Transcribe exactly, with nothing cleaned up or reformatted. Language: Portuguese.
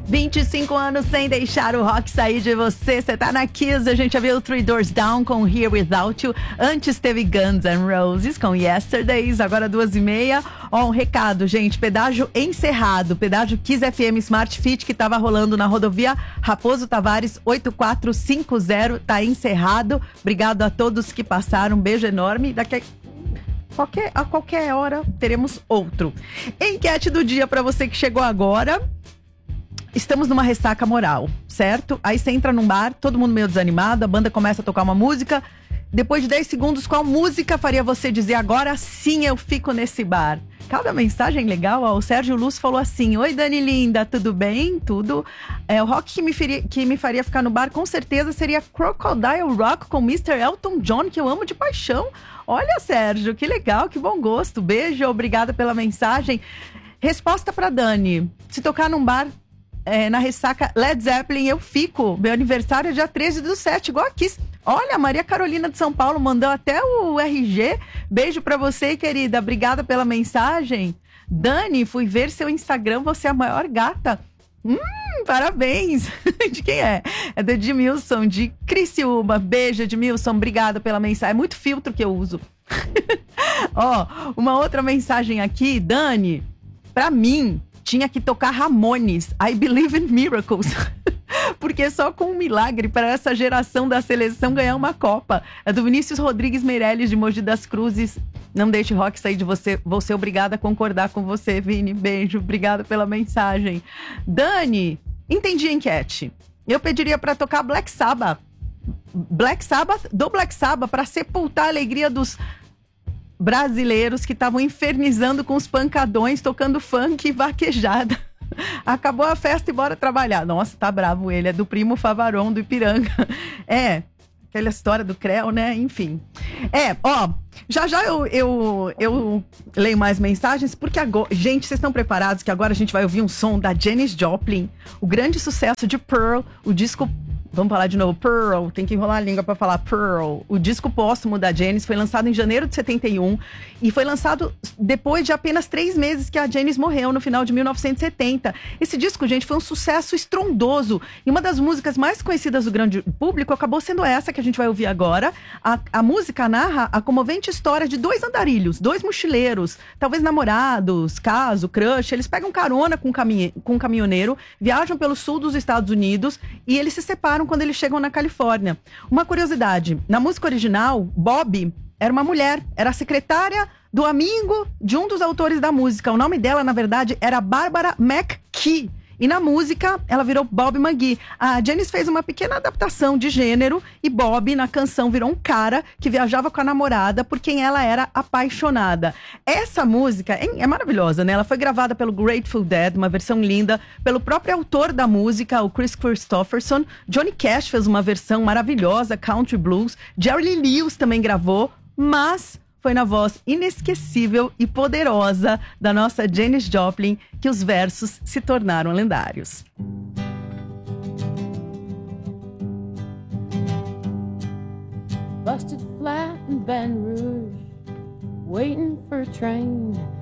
vinte e cinco anos sem deixar o rock sair de você. Você tá na Kiss, a gente já viu Three Doors Down com Here Without You. Antes teve Guns N' Roses com Yesterdays, agora duas e meia. Ó, um recado, gente, pedágio encerrado. Pedágio Kiss F M Smart Fit que tava rolando na rodovia Raposo Tavares oito quatro cinco zero, tá encerrado. Obrigado a todos que passaram, um beijo enorme. Daqui a qualquer, a qualquer hora teremos outro. Enquete do dia pra você que chegou agora. Estamos numa ressaca moral, certo? Aí você entra num bar, todo mundo meio desanimado, a banda começa a tocar uma música. Depois de dez segundos, qual música faria você dizer agora sim eu fico nesse bar? Cada mensagem legal, ó, o Sérgio Luz falou assim: oi Dani linda, tudo bem? Tudo. É, o rock que me, faria, que me faria ficar no bar com certeza seria Crocodile Rock com mister Elton John, que eu amo de paixão. Olha Sérgio, que legal, que bom gosto. Beijo, obrigada pela mensagem. Resposta pra Dani: se tocar num bar É, na ressaca Led Zeppelin, eu fico. Meu aniversário é dia treze do sete, igual aqui. Olha, a Maria Carolina de São Paulo mandou até o R G. Beijo pra você, querida. Obrigada pela mensagem. Dani, fui ver seu Instagram, você é a maior gata. Hum, parabéns. De quem é? É do Edmilson, de Criciúma. Beijo, Edmilson. Obrigada pela mensagem. É muito filtro que eu uso. Ó, uma outra mensagem aqui, Dani. Pra mim, tinha que tocar Ramones, I Believe in Miracles. Porque só com um milagre para essa geração da seleção ganhar uma Copa. É do Vinícius Rodrigues Meirelles, de Mogi das Cruzes. Não deixe rock sair de você. Vou ser obrigada a concordar com você, Vini. Beijo, obrigada pela mensagem. Dani, entendi a enquete. Eu pediria para tocar Black Sabbath. Black Sabbath, do Black Sabbath, para sepultar a alegria dos brasileiros que estavam infernizando com os pancadões, tocando funk e vaquejada. Acabou a festa e bora trabalhar. Nossa, tá bravo ele, é do primo Favaron do Ipiranga. É, aquela história do Creu, né? Enfim. É, ó, já já eu, eu, eu leio mais mensagens, porque agora... Gente, vocês estão preparados que agora a gente vai ouvir um som da Janis Joplin, o grande sucesso de Pearl, o disco... Vamos falar de novo, Pearl, tem que enrolar a língua pra falar Pearl. O disco póstumo da Janis foi lançado em janeiro de setenta e um e foi lançado depois de apenas três meses que a Janis morreu, no final de mil novecentos e setenta. Esse disco, gente, foi um sucesso estrondoso e uma das músicas mais conhecidas do grande público acabou sendo essa que a gente vai ouvir agora. A, a música narra a comovente história de dois andarilhos, dois mochileiros, talvez namorados, caso, crush. Eles pegam carona com um, caminhe, com um caminhoneiro, viajam pelo sul dos Estados Unidos e eles se separam quando eles chegam na Califórnia. Uma curiosidade, na música original, Bob era uma mulher, era a secretária do amigo de um dos autores da música. O nome dela, na verdade, era Barbara McKee. E na música, ela virou Bob McGee. A Janis fez uma pequena adaptação de gênero e Bob, na canção, virou um cara que viajava com a namorada por quem ela era apaixonada. Essa música é, é maravilhosa, né? Ela foi gravada pelo Grateful Dead, uma versão linda, pelo próprio autor da música, o Chris Christopherson. Johnny Cash fez uma versão maravilhosa, country blues. Jerry Lee Lewis também gravou, mas... foi na voz inesquecível e poderosa da nossa Janis Joplin que os versos se tornaram lendários. Busted flat in Baton Rouge, waiting for a train